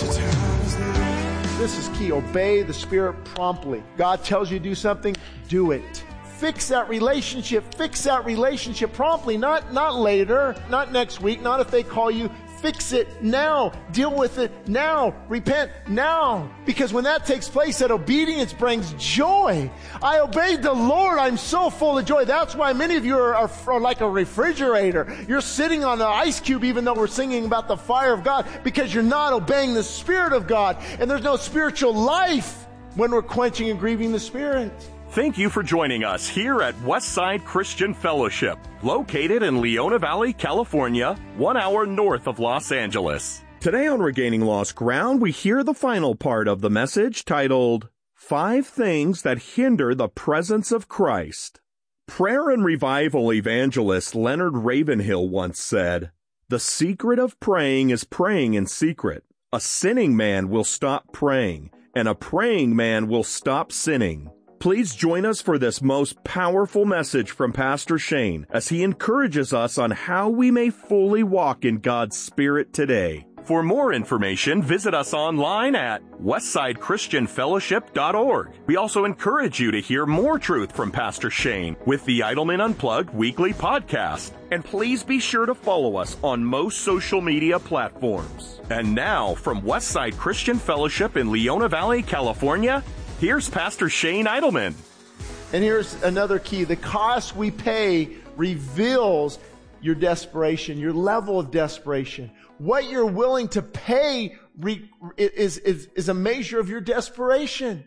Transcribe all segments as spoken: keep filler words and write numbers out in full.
This is key. Obey the Spirit promptly. God tells you to do something, do it. Fix that relationship. Fix that relationship promptly, not, not later, not next week, not if they call you. Fix it now. Deal with it now. Repent now. Because when that takes place, that obedience brings joy. I obeyed the Lord. I'm so full of joy. That's why many of you are, are, are like a refrigerator. You're sitting on an ice cube even though we're singing about the fire of God, because you're not obeying the Spirit of God. And there's no spiritual life when we're quenching and grieving the Spirit. Thank you for joining us here at Westside Christian Fellowship, located in Leona Valley, California, one hour north of Los Angeles. Today on Regaining Lost Ground, we hear the final part of the message titled, Five Things That Hinder the Presence of Christ. Prayer and revival evangelist Leonard Ravenhill once said, "The secret of praying is praying in secret. A sinning man will stop praying, and a praying man will stop sinning." Please join us for this most powerful message from Pastor Shane as he encourages us on how we may fully walk in God's Spirit today. For more information, visit us online at westside christian fellowship dot org. We also encourage you to hear more truth from Pastor Shane with the Idleman Unplugged weekly podcast. And please be sure to follow us on most social media platforms. And now, from Westside Christian Fellowship in Leona Valley, California, here's Pastor Shane Idleman. And here's another key. The cost we pay reveals your desperation, your level of desperation. What you're willing to pay re- is, is, is a measure of your desperation.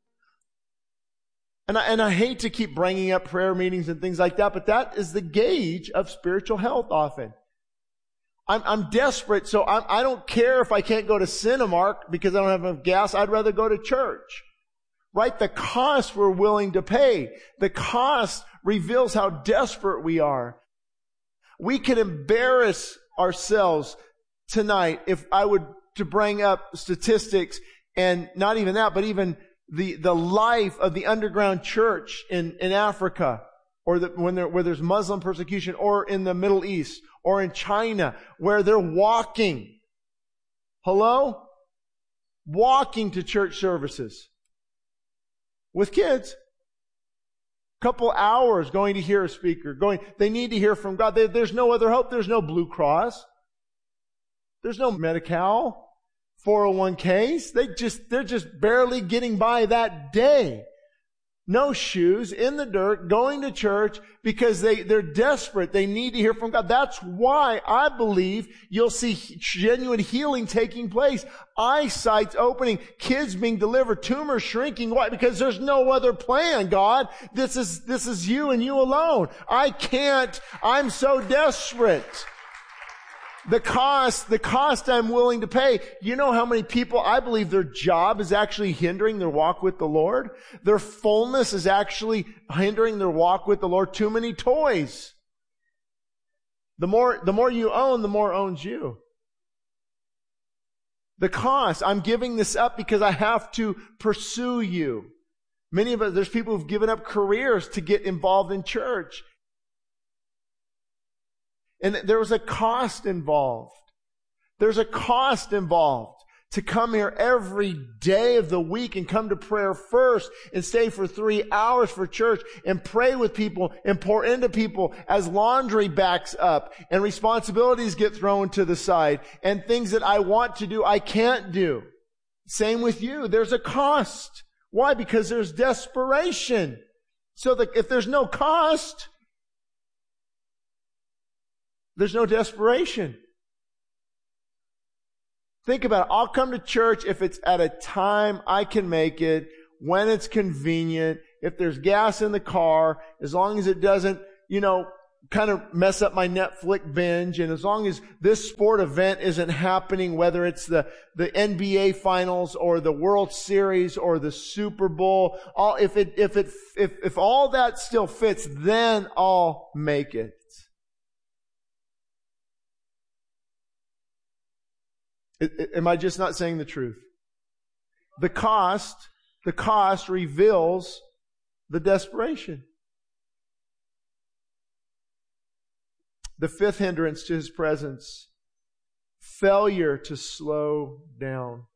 And I, and I hate to keep bringing up prayer meetings and things like that, but that is the gauge of spiritual health often. I'm, I'm desperate, so I'm, I don't care if I can't go to Cinemark because I don't have enough gas. I'd rather go to church. Right? The cost we're willing to pay. The cost reveals how desperate we are. We can embarrass ourselves tonight if I would to bring up statistics, and not even that, but even the, the life of the underground church in, in Africa, or the, when there, where there's Muslim persecution, or in the Middle East, or in China, where they're walking. Hello? Walking to church services. With kids. Couple hours going to hear a speaker. Going, they need to hear from God. They, there's no other hope. There's no Blue Cross. There's no Medi-Cal, four oh one k's. They just, they're just barely getting by that day. No shoes, in the dirt, going to church because they, they're desperate. They need to hear from God. That's why I believe you'll see genuine healing taking place. Eyesight's opening, kids being delivered, tumors shrinking. Why? Because there's no other plan, God. This is, this is you and you alone. I can't, I'm so desperate. The cost, the cost I'm willing to pay. You know how many people, I believe their job is actually hindering their walk with the Lord? Their fullness is actually hindering their walk with the Lord. Too many toys. The more, the more you own, the more owns you. The cost, I'm giving this up because I have to pursue you. Many of us, there's people who've given up careers to get involved in church. And there was a cost involved. There's a cost involved to come here every day of the week and come to prayer first and stay for three hours for church and pray with people and pour into people as laundry backs up and responsibilities get thrown to the side and things that I want to do, I can't do. Same with you. There's a cost. Why? Because there's desperation. So that if there's no cost, there's no desperation. Think about it. I'll come to church if it's at a time I can make it, when it's convenient, if there's gas in the car, as long as it doesn't, you know, kind of mess up my Netflix binge, and as long as this sport event isn't happening, whether it's the, the N B A finals or the World Series or the Super Bowl, all, if it, if it, if, if all that still fits, then I'll make it. Am I just not saying the truth? The cost, the cost reveals the desperation. The fifth hindrance to His presence, failure to slow down.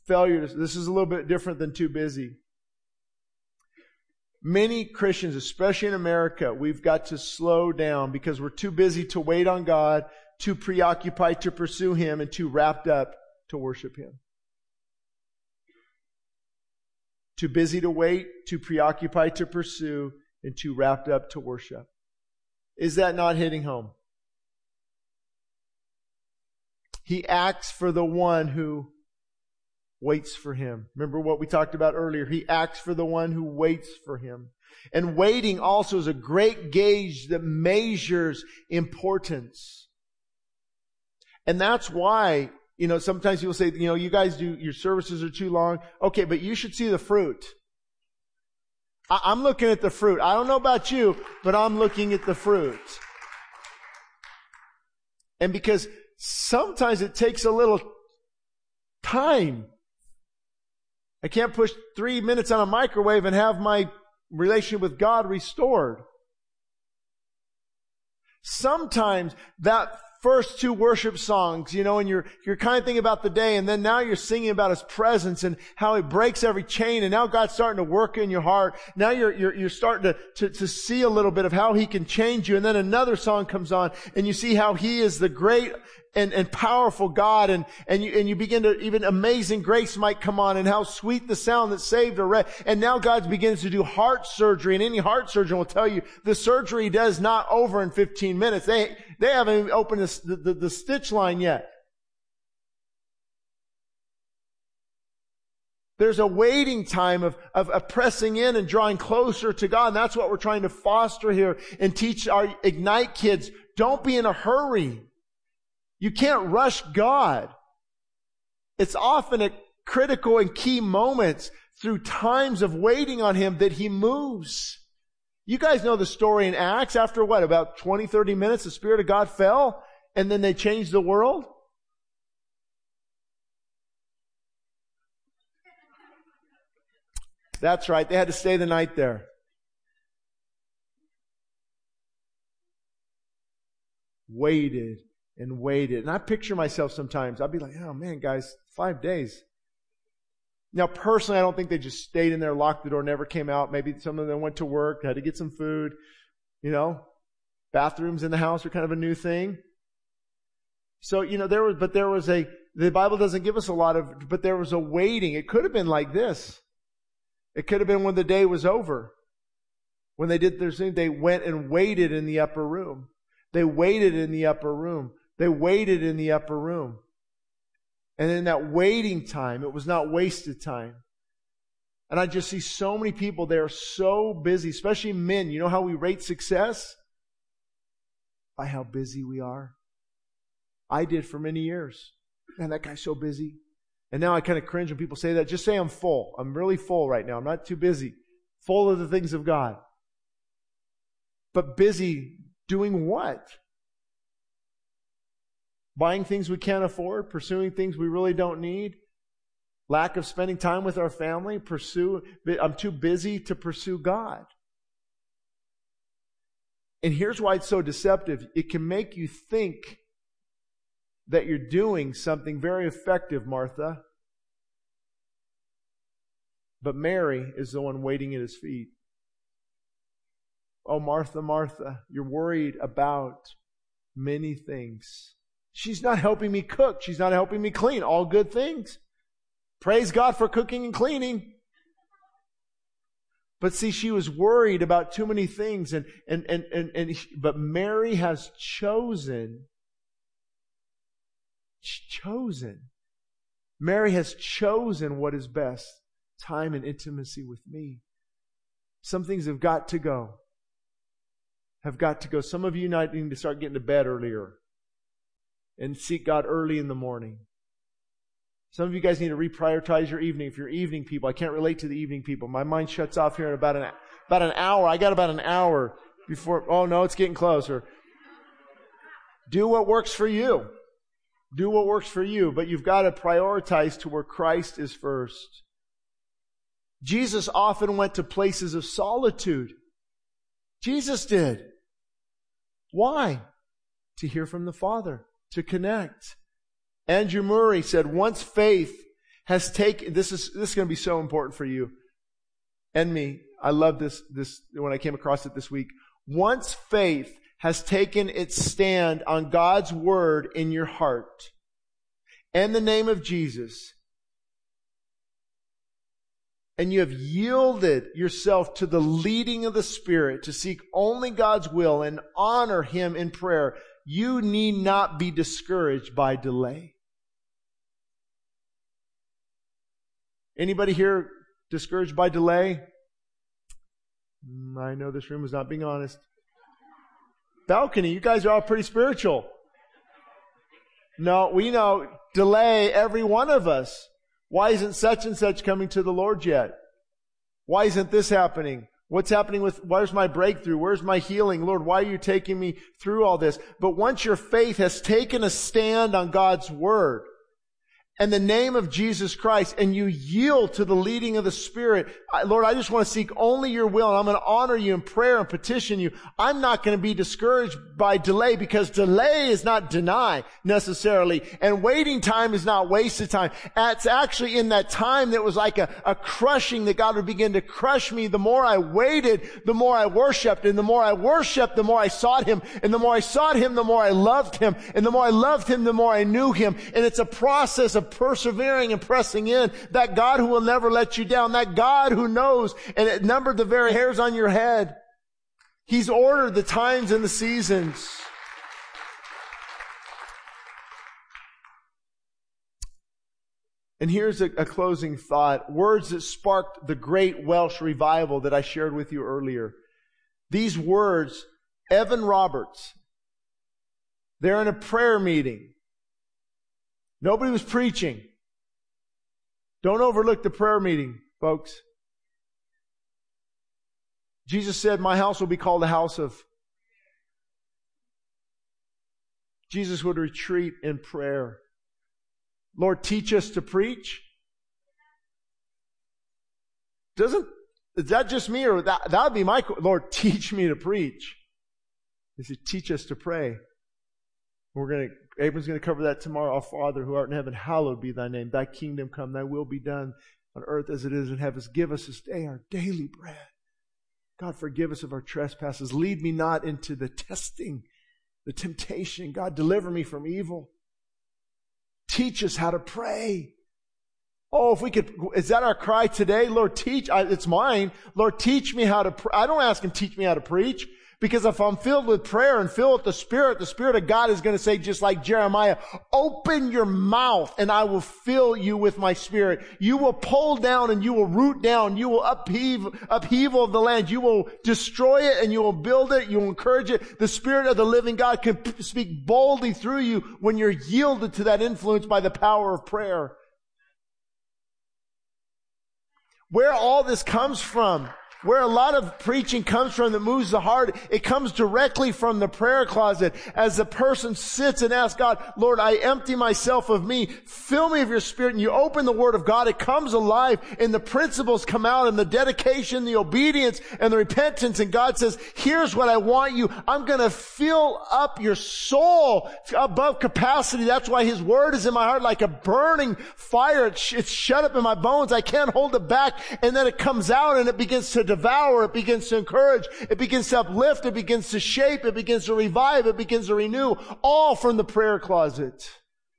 failure to, this is a little bit different than too busy. Many Christians, especially in America, we've got to slow down because we're too busy to wait on God, too preoccupied to pursue Him, and too wrapped up to worship Him. Too busy to wait, too preoccupied to pursue, and too wrapped up to worship. Is that not hitting home? He acts for the one who waits for Him. Remember what we talked about earlier. He acts for the one who waits for Him. And waiting also is a great gauge that measures importance. And that's why, you know, sometimes people say, you know, you guys do, your services are too long. Okay, but you should see the fruit. I, I'm looking at the fruit. I don't know about you, but I'm looking at the fruit. And because sometimes it takes a little time. I can't push three minutes on a microwave and have my relationship with God restored. Sometimes that first two worship songs, you know, and you're, you're kind of thinking about the day, and then now you're singing about His presence and how He breaks every chain, and now God's starting to work in your heart. Now you're, you're, you're starting to, to, to see a little bit of how He can change you, and then another song comes on, and you see how He is the great and, and powerful God, and, and you, and you begin to, even Amazing Grace might come on, and how sweet the sound that saved a wretch. And now God begins to do heart surgery, and any heart surgeon will tell you the surgery does not over in fifteen minutes. They, they haven't even opened the, the, the stitch line yet. There's a waiting time of, of, of pressing in and drawing closer to God. And that's what we're trying to foster here and teach our Ignite kids. Don't be in a hurry. You can't rush God. It's often at critical and key moments through times of waiting on Him that He moves. You guys know the story in Acts. After what, about twenty, thirty minutes, the Spirit of God fell, and then they changed the world? That's right. They had to stay the night there. Waited and waited. And I picture myself sometimes. I'd be like, oh man, guys, five days. Now, personally, I don't think they just stayed in there, locked the door, never came out. Maybe some of them went to work, had to get some food. You know, bathrooms in the house are kind of a new thing. So, you know, there was, but there was a, the Bible doesn't give us a lot of, but there was a waiting. It could have been like this. It could have been when the day was over. When they did their thing, they went and waited in the upper room. They waited in the upper room. They waited in the upper room. And in that waiting time, it was not wasted time. And I just see so many people, they are so busy, especially men. You know how we rate success? By how busy we are. I did for many years. Man, that guy's so busy. And now I kind of cringe when people say that. Just say I'm full. I'm really full right now. I'm not too busy. Full of the things of God. But busy doing what? Buying things we can't afford, pursuing things we really don't need, lack of spending time with our family, pursue, I'm too busy to pursue God. And here's why it's so deceptive. It can make you think that you're doing something very effective, Martha. But Mary is the one waiting at His feet. Oh, Martha, Martha, you're worried about many things. She's not helping me cook. She's not helping me clean. All good things. Praise God for cooking and cleaning. But see, she was worried about too many things. And, and, and, and, and but Mary has chosen. Chosen. Mary has chosen what is best. Time and intimacy with me. Some things have got to go. Have got to go. Some of you might need to start getting to bed earlier. And seek God early in the morning. Some of you guys need to reprioritize your evening. If you're evening people, I can't relate to the evening people. My mind shuts off here in about an about an hour. I got about an hour before. Oh no, it's getting closer. Do what works for you. Do what works for you, but you've got to prioritize to where Christ is first. Jesus often went to places of solitude. Jesus did. Why? To hear from the Father. To connect. Andrew Murray said, once faith has taken, this is, this is going to be so important for you and me. I love this, this, when I came across it this week. Once faith has taken its stand on God's word in your heart and the name of Jesus, and you have yielded yourself to the leading of the Spirit to seek only God's will and honor Him in prayer, you need not be discouraged by delay. Anybody here discouraged by delay? I know this room is not being honest. Balcony, you guys are all pretty spiritual. No, we know delay, every one of us. Why isn't such and such coming to the Lord yet? Why isn't this happening? What's happening with, where's my breakthrough? Where's my healing? Lord, why are you taking me through all this? But once your faith has taken a stand on God's word and the name of Jesus Christ, and you yield to the leading of the Spirit, I, Lord, I just want to seek only your will, and I'm going to honor you in prayer and petition you. I'm not going to be discouraged by delay, because delay is not deny necessarily, and waiting time is not wasted time. It's actually in that time that was like a, a crushing, that God would begin to crush me. The more I waited, the more I worshiped, and the more I worshiped, the more I sought Him, and the more I sought Him, the more I loved Him, and the more I loved Him, the more I knew Him. And it's a process of persevering and pressing in. That God who will never let you down. That God who knows and it numbered the very hairs on your head. He's ordered the times and the seasons. And here's a, a closing thought. Words that sparked the great Welsh revival that I shared with you earlier. These words, Evan Roberts, they're in a prayer meeting. Nobody was preaching. Don't overlook the prayer meeting, folks. Jesus said, my house will be called a house of... Jesus would retreat in prayer. Lord, teach us to preach. Doesn't, is that just me, or that, that would be my, Lord, teach me to preach. He said, teach us to pray. We're going to, Abram's going to cover that tomorrow. Our Father who art in heaven, hallowed be thy name. Thy kingdom come, thy will be done on earth as it is in heaven. Give us this day our daily bread. God, forgive us of our trespasses. Lead me not into the testing, the temptation. God, deliver me from evil. Teach us how to pray. Oh, if we could, is that our cry today? Lord, teach, I, it's mine. Lord, teach me how to pray. I don't ask Him, teach me how to preach. Because if I'm filled with prayer and filled with the Spirit, the Spirit of God is going to say, just like Jeremiah, open your mouth and I will fill you with my Spirit. You will pull down and you will root down. You will upheave, upheaval of the land. You will destroy it and you will build it. You will encourage it. The Spirit of the living God can speak boldly through you when you're yielded to that influence by the power of prayer. Where all this comes from, where a lot of preaching comes from that moves the heart, it comes directly from the prayer closet. As the person sits and asks God, Lord, I empty myself of me. Fill me of your Spirit. And you open the Word of God. It comes alive and the principles come out and the dedication, the obedience and the repentance. And God says, here's what I want you. I'm going to fill up your soul above capacity. That's why His Word is in my heart like a burning fire. It's, it's shut up in my bones. I can't hold it back. And then it comes out and it begins to devour, it begins to encourage, it begins to uplift, it begins to shape, it begins to revive, it begins to renew, all from the prayer closet.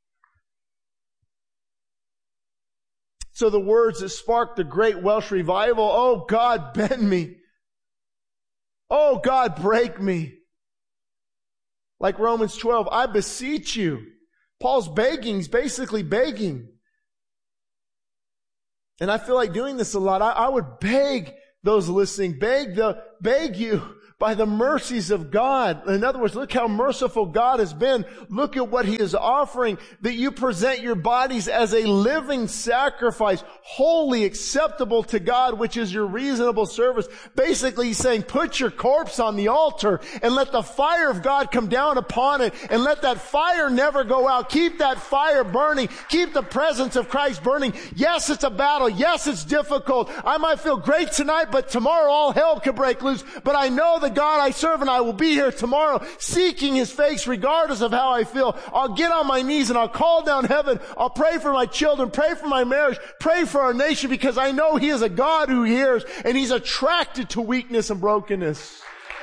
So the words that sparked the great Welsh revival, oh God, bend me. Oh God, break me. Like Romans twelve, I beseech you. Paul's begging, he's basically begging. And I feel like doing this a lot. I, I would beg those listening, beg the, beg you by the mercies of God. In other words, look how merciful God has been. Look at what He is offering, that you present your bodies as a living sacrifice, wholly acceptable to God, which is your reasonable service. Basically, He's saying, put your corpse on the altar and let the fire of God come down upon it and let that fire never go out. Keep that fire burning. Keep the presence of Christ burning. Yes, it's a battle. Yes, it's difficult. I might feel great tonight, but tomorrow all hell could break loose. But I know that the God I serve, and I will be here tomorrow seeking His face regardless of how I feel. I'll get on my knees and I'll call down heaven. I'll pray for my children, pray for my marriage, pray for our nation, because I know He is a God who hears, and He's attracted to weakness and brokenness.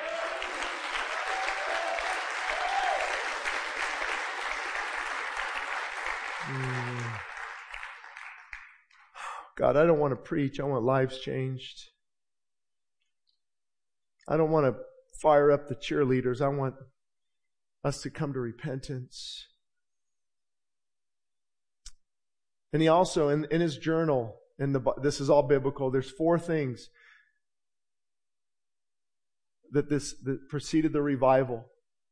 God, I don't want to preach. I want lives changed. I don't want to fire up the cheerleaders. I want us to come to repentance. And he also, in, in his journal, in the this is all biblical, there's four things that this that preceded the revival.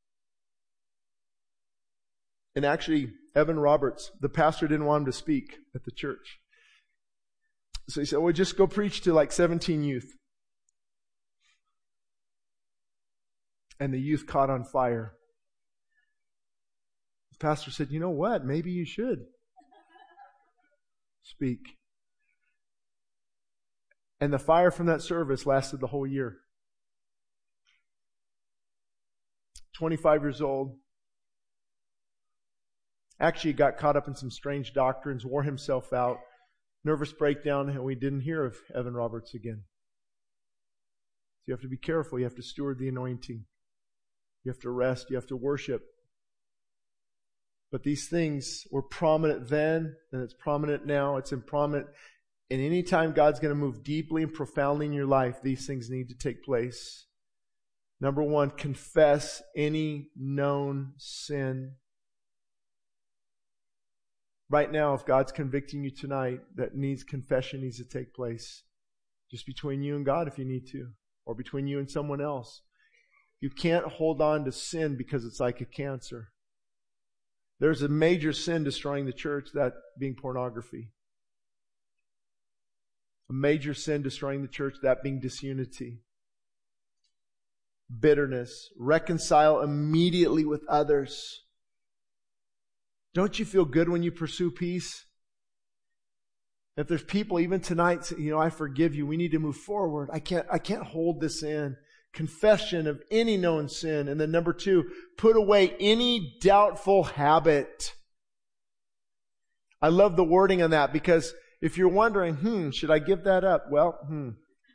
And actually, Evan Roberts, the pastor, didn't want him to speak at the church. So he said, well, just go preach to like seventeen youth. And the youth caught on fire. The pastor said, you know what? Maybe you should speak. And the fire from that service lasted the whole year. twenty-five years old. Actually, he got caught up in some strange doctrines, wore himself out. Nervous breakdown, and we didn't hear of Evan Roberts again. So you have to be careful. You have to steward the anointing. You have to rest. You have to worship. But these things were prominent then, and it's prominent now. It's prominent. And any time God's going to move deeply and profoundly in your life, these things need to take place. Number one, confess any known sin. Right now, if God's convicting you tonight, that needs confession needs to take place. Just between you and God if you need to. Or between you and someone else. You can't hold on to sin because it's like a cancer. There's a major sin destroying the church, that being pornography. A major sin destroying the church, that being disunity. Bitterness. Reconcile immediately with others. Don't you feel good when you pursue peace? If there's people even tonight, you know, I forgive you. We need to move forward. I can't, I can't hold this in. Confession of any known sin. And then number two, put away any doubtful habit. I love the wording on that, because if you're wondering, hmm, should I give that up? Well, hmm.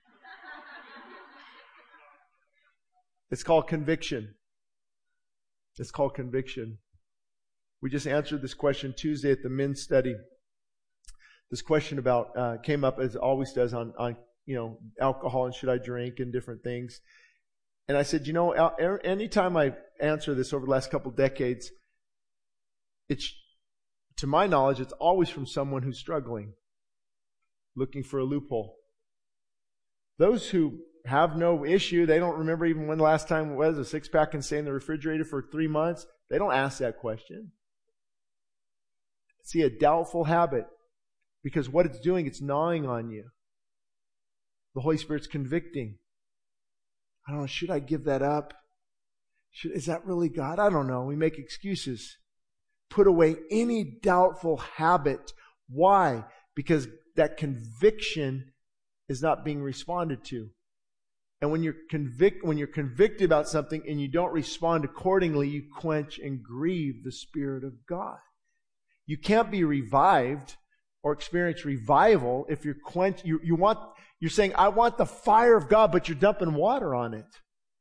It's called conviction. It's called conviction. We just answered this question Tuesday at the men's study. This question about uh, came up, as it always does, on on you know alcohol and should I drink and different things. And I said, you know, anytime I answer this over the last couple decades, it's, to my knowledge, it's always from someone who's struggling, looking for a loophole. Those who have no issue, they don't remember even when the last time it was, a six-pack can stay in the refrigerator for three months. They don't ask that question. See, a doubtful habit, because what it's doing, it's gnawing on you. The Holy Spirit's convicting. I don't know, should I give that up? Should, is that really God? I don't know. We make excuses. Put away any doubtful habit. Why? Because that conviction is not being responded to. And when you're convict, when you're convicted about something and you don't respond accordingly, you quench and grieve the Spirit of God. You can't be revived or experience revival if you're quench. You, you want. You're saying, I want the fire of God, but you're dumping water on it.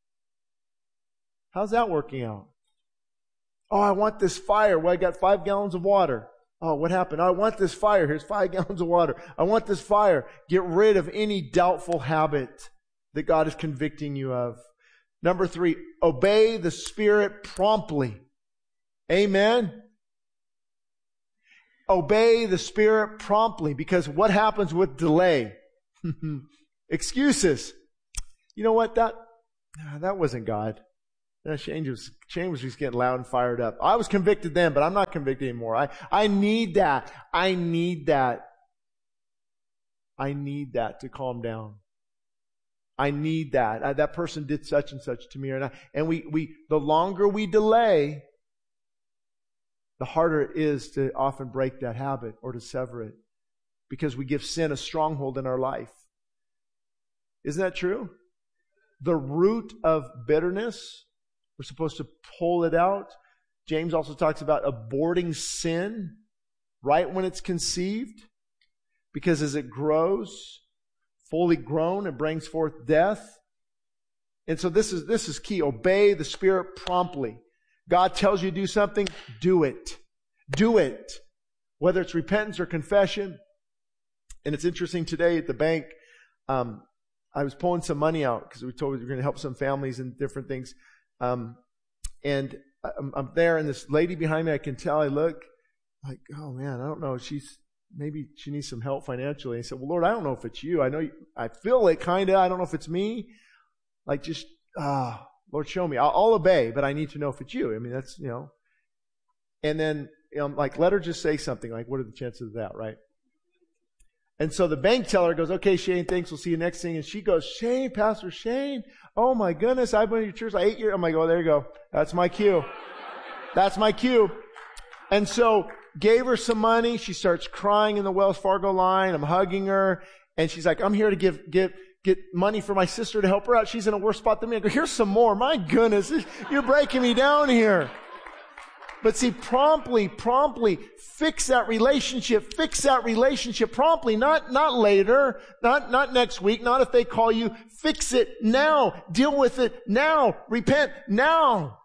How's that working out? Oh, I want this fire. Well, I got five gallons of water. Oh, what happened? I want this fire. Here's five gallons of water. I want this fire. Get rid of any doubtful habit that God is convicting you of. Number three, obey the Spirit promptly. Amen? Obey the Spirit promptly, because what happens with delay? Excuses. You know what? That that wasn't God. That Shane was, Shane was just getting loud and fired up. I was convicted then, but I'm not convicted anymore. I, I need that. I need that. I need that to calm down. I need that. I, that person did such and such to me. And, I, and we, we, the longer we delay, the harder it is to often break that habit or to sever it, because we give sin a stronghold in our life. Isn't that true? the root of bitterness. We're supposed to pull it out. James also talks about aborting sin right when it's conceived, because as it grows, fully grown, it brings forth death. And so this is, this is key. Obey the Spirit promptly. God tells you to do something, do it. Do it. Whether it's repentance or confession. And it's interesting today at the bank, um, I was pulling some money out because we told we were going to help some families and different things. Um, and I'm, I'm there, and this lady behind me, I can tell, I look like, oh man, I don't know. She's, maybe she needs some help financially. I said, well, Lord, I don't know if it's you. I know you, I feel it kind of. I don't know if it's me. Like just, ah, uh, Lord, show me. I'll, I'll obey, but I need to know if it's you. I mean, that's, you know. And then, you know, like, let her just say something. Like, what are the chances of that, right? And so the bank teller goes, okay, Shane, thanks. We'll see you next thing. And she goes, Shane, Pastor Shane. Oh my goodness. I've been to your church. I eight years. I'm like, oh, there you go. That's my cue. That's my cue. And so gave her some money. She starts crying in the Wells Fargo line. I'm hugging her. And she's like, I'm here to give, give, get money for my sister to help her out. She's in a worse spot than me. I go, here's some more. My goodness. You're breaking me down here. But see, promptly, promptly fix that relationship. Fix that relationship promptly, not, not later, not, not next week, not if they call you. Fix it now. Deal with it now. Repent now.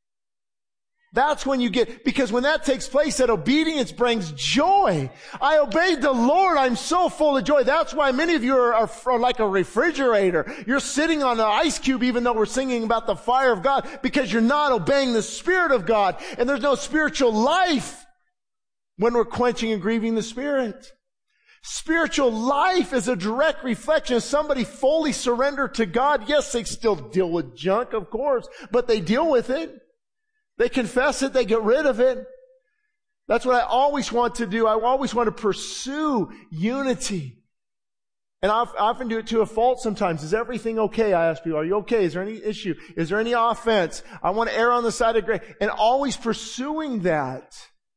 That's when you get, because when that takes place, that obedience brings joy. I obeyed the Lord. I'm so full of joy. That's why many of you are, are, are like a refrigerator. You're sitting on an ice cube even though we're singing about the fire of God, because you're not obeying the Spirit of God. And there's no spiritual life when we're quenching and grieving the Spirit. Spiritual life is a direct reflection of somebody fully surrendered to God. Yes, they still deal with junk, of course, but they deal with it. They confess it. They get rid of it. That's what I always want to do. I always want to pursue unity. And I often do it to a fault sometimes. Is everything okay? I ask people, are you okay? Is there any issue? Is there any offense? I want to err on the side of grace. And always pursuing that.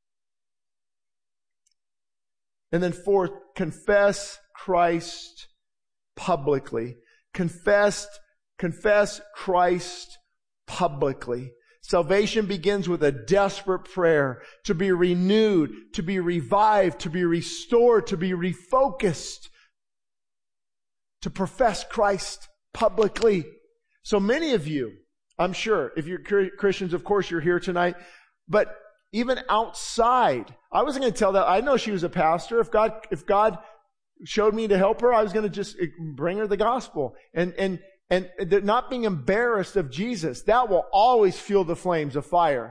And then fourth, confess Christ publicly. Confess, confess Christ publicly. Salvation begins with a desperate prayer to be renewed, to be revived, to be restored, to be refocused, to profess Christ publicly. So many of you, I'm sure, if you're Christians, of course you're here tonight, but even outside, I wasn't going to tell that. I know she was a pastor. If God, if God showed me to help her, I was going to just bring her the gospel. And, and, And not being embarrassed of Jesus, that will always fuel the flames of fire.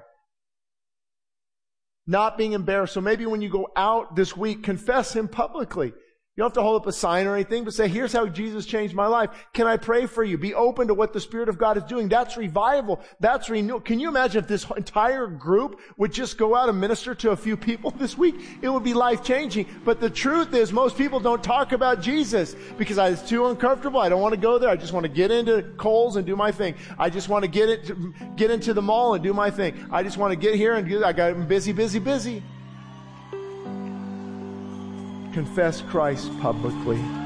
Not being embarrassed. So maybe when you go out this week, confess Him publicly. You don't have to hold up a sign or anything, but say, here's how Jesus changed my life. Can I pray for you? Be open to what the Spirit of God is doing. That's revival. That's renewal. Can you imagine if this entire group would just go out and minister to a few people this week? It would be life-changing. But the truth is, most people don't talk about Jesus because it's too uncomfortable. I don't want to go there. I just want to get into Kohl's and do my thing. I just want to get it, get into the mall and do my thing. I just want to get here and do, I got I'm busy, busy, busy. Confess Christ publicly.